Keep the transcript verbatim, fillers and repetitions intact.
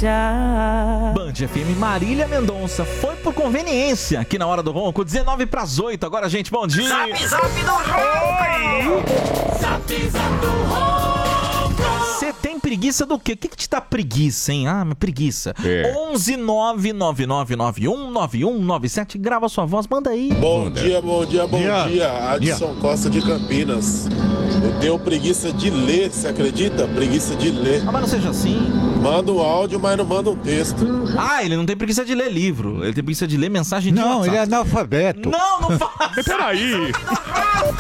Band F M, Marília Mendonça. Foi por conveniência aqui na Hora do Ronco, dezenove para as oito. Agora, gente, bom dia. Zap, zap do Ronco. Zap, zap do Ronco. Você tem preguiça do quê? O que que te dá preguiça, hein? Ah, preguiça. É. onze nove nove nove nove um nove um nove sete. Grava sua voz, manda aí. Bom dia, bom dia, bom Dia. dia. Adson Costa de Campinas. Eu tenho preguiça de ler, você acredita? Preguiça de ler. Ah, mas não seja assim. Manda um áudio, mas não manda um texto. Ah, ele não tem preguiça de ler livro. Ele tem preguiça de ler mensagem de Não, WhatsApp. ele é analfabeto. Não, não faz. Peraí.